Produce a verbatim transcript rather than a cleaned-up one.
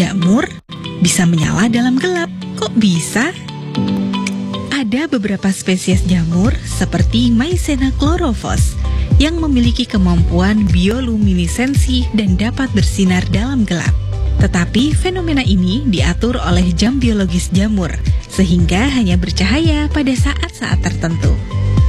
Jamur bisa menyala dalam gelap. Kok bisa? Ada beberapa spesies jamur seperti Mycena chlorophyllus yang memiliki kemampuan bioluminesensi dan dapat bersinar dalam gelap. Tetapi fenomena ini diatur oleh jam biologis jamur, sehingga hanya bercahaya pada saat-saat tertentu.